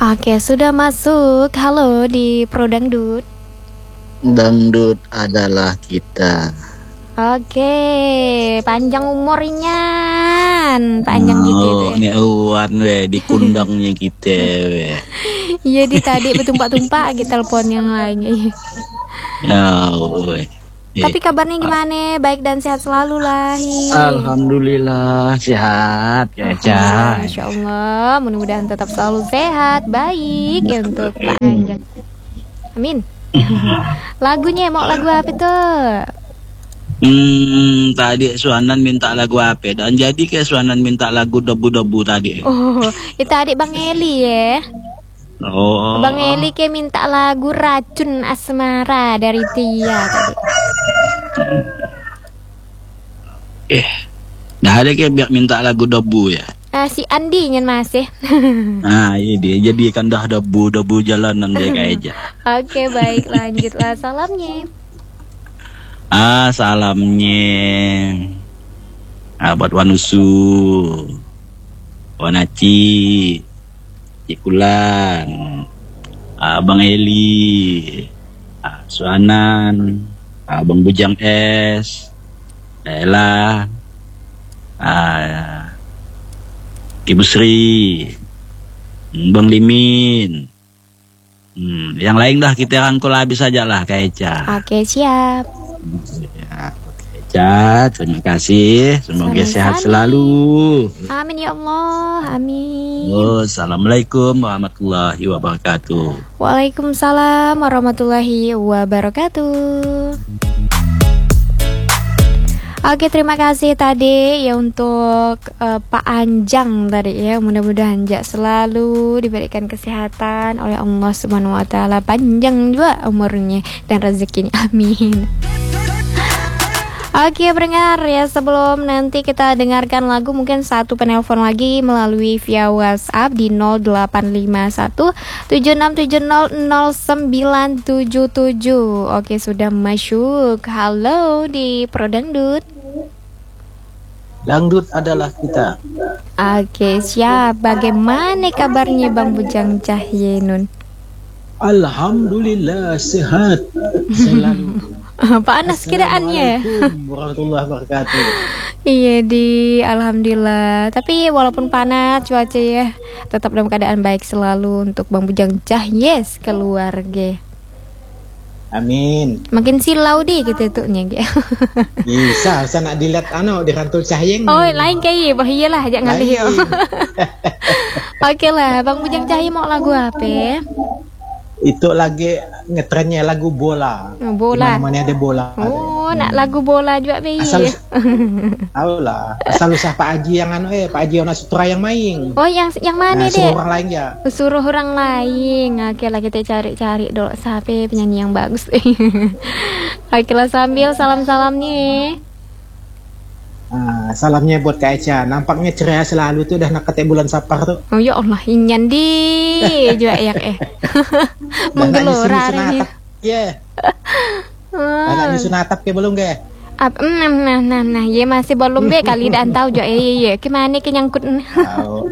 Oke, sudah masuk. Halo di Pro Dangdut. Dangdut adalah kita. Oke, panjang umurnya. Panjang gitu ya. Ini awan di kundangnya kita we. Iya di tadi bertumpak-tumpak gitu telepon yang lainnya. Tapi kabarnya gimana? Baik dan sehat selalu lah. Alhamdulillah sehat ya, Ca. Masya Allah, mudah-mudahan tetap selalu sehat, baik ya untuk Pak Anjang. Amin. Lagunya mau lagu apa tuh? Tadi Suanan minta lagu apa? Dan jadi kayak Suanan minta lagu debu-debu tadi. Oh, itu adik Bang Eli ya. Oh. Bang Eli kayak minta lagu Racun Asmara dari Tia tadi. Nah ada kayak biar minta lagu debu ya. Si Andi nyen masih. Nah iya dia jadi kan dah debu jalanan dia kayak aja. Oke baik lanjutlah salamnya. Salamnya buat Wanusu, Wanaci, Cikulan, Bang Eli, Suanan, Bang Bujang S, Ella, Ibu Sri, Bang Limin, yang lain dah kita rangkul habis aja lah kayak Eca. Oke siap. Ya, Eca, terima kasih. Semoga sehat selalu. Amin ya Allah, amin. Assalamualaikum warahmatullahi wabarakatuh. Waalaikumsalam warahmatullahi wabarakatuh. Oke, terima kasih tadi ya untuk Pak Anjang tadi ya. Mudah-mudahan selalu diberikan kesehatan oleh Allah Subhanahu wa taala, panjang juga umurnya dan rezekinya. Amin. Oke pendengar ya, sebelum nanti kita dengarkan lagu, mungkin satu penelpon lagi melalui via WhatsApp di 0851 76700977. Oke sudah masuk. Halo di Pro Dangdut. Dangdut adalah kita. Oke siap. Bagaimana kabarnya Bang Bujang Cahyenun? Alhamdulillah sehat selalu. Panas kiraannya. Assalamualaikum warahmatullahi wabarakatuh. Iya alhamdulillah. Tapi walaupun panas cuaca ya, tetap dalam keadaan baik selalu untuk Bang Bujang Cahyes keluarga. Amin. Makin silau deh gitu tuhnya. Bisa nak dilihat di Rantul Cahyeng. Oh lain kayak bahaya lah jangan lihat. Oke lah, Bang Bujang Cahye mau lagu apa? Itu lagi ngetrennya lagu bola. Bola. Mana ada bola. Oh, nak lagu bola juga be. Tahu lah. Asal usah Pak Haji yang Pak Haji Ona Sutra yang main. Oh, yang mana deh? Suruh orang lain ya. Suruh orang lain. Oke lah kita cari-cari dulu siapa penyanyi yang bagus. Oke lah sambil salam-salam nih. Salamnya buat Kak Eca. Nampaknya ceria selalu tuh udah nak ketek bulan Sapar tuh. Oh ya Allah, inyan di juga ya menggelora hari ini. Iya. Anak nyusun atap ke belum ke? Nah, ya masih belum be kali dan tahu juga iya. Gimana ke nyangkut? Tahu.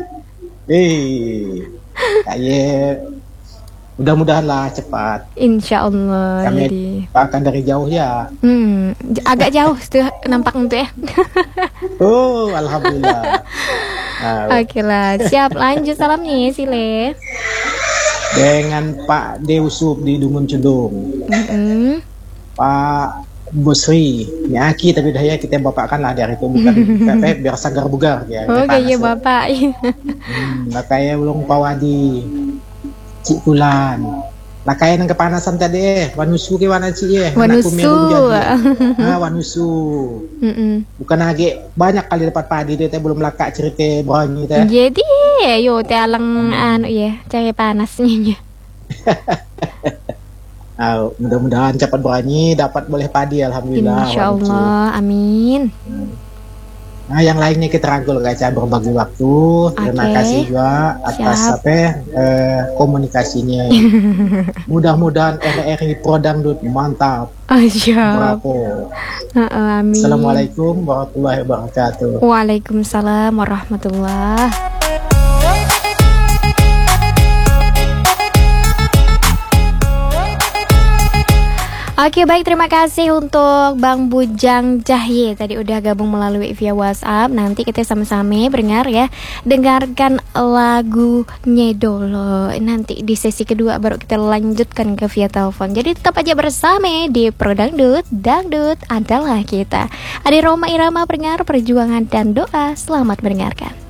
Kayak mudah-mudahan lah cepat. Insya Allah. Kami jadi akan dari jauh ya. Agak jauh tuh nampak untuk ya. Oh, alhamdulillah. Oke lah, siap lanjut salamnya Sile. Dengan Pak Deusup di Dungun Cedung. Pak Bosri, Nyaki tapi dah ya kita bapakkan lah dari itu bukan biar segar bugar ya. Oh iya bapak. Makanya belum Pak Wadi. Cikulan. Lah kayak nang kepanasan tadi wanusu ke wana cik ya. Wanusu. Wanusu. Bukan lagi banyak kali dapat padi dia belum lakak cerita broni teh. Jadi yo teh alang ya, cahaya panasnya. Mudah-mudahan cepat broni dapat boleh padi alhamdulillah. Insyaallah, amin. Nah, yang lainnya kita rangkul guys ya, berbagi waktu. Terima kasih juga atas komunikasinya. Mudah-mudahan RRI Pro Dangdut mantap. Bravo. Amin. Assalamualaikum warahmatullahi wabarakatuh. Waalaikumsalam warahmatullahi. Oke, baik, terima kasih untuk Bang Bujang Cahye tadi udah gabung melalui via WhatsApp. Nanti kita sama-sama dengar ya, dengarkan lagunya dulu. Nanti di sesi kedua baru kita lanjutkan ke via telepon. Jadi tetap aja bersama di Pro Dangdut. Dangdut adalah kita. Adi Roma Irama, pendengar perjuangan dan doa. Selamat mendengarkan.